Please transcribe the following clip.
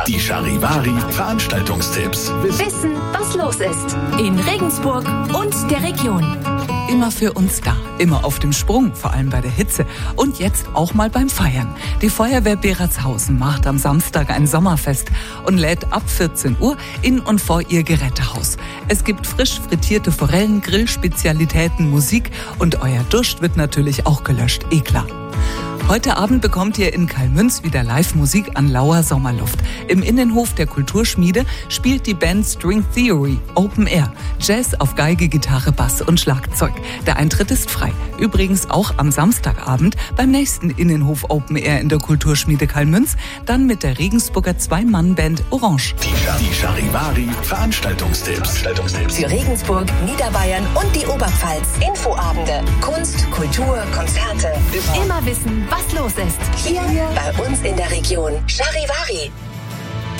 Die Charivari Veranstaltungstipps. Wissen, was los ist. In Regensburg und der Region. Immer für uns da, immer auf dem Sprung, vor allem bei der Hitze. Und jetzt auch mal beim Feiern. Die Feuerwehr Beratshausen macht am Samstag ein Sommerfest und lädt ab 14 Uhr in und vor ihr Gerätehaus. Es gibt frisch frittierte Forellen, Grillspezialitäten, Musik und euer Durst wird natürlich auch gelöscht, klar. Heute Abend bekommt ihr in Kalmünz wieder Live-Musik an lauer Sommerluft. Im Innenhof der Kulturschmiede spielt die Band String Theory Open Air. Jazz auf Geige, Gitarre, Bass und Schlagzeug. Der Eintritt ist frei. Übrigens auch am Samstagabend beim nächsten Innenhof Open Air in der Kulturschmiede Kalmünz. Dann mit der Regensburger 2-Mann-Band Orange. Die Charivari Veranstaltungstipps. Für Regensburg, Niederbayern und die Oberpfalz. Infoabende, Kunst, Kultur, Konzerte. Immer wissen, was los ist. Hier bei uns in der Region. Charivari.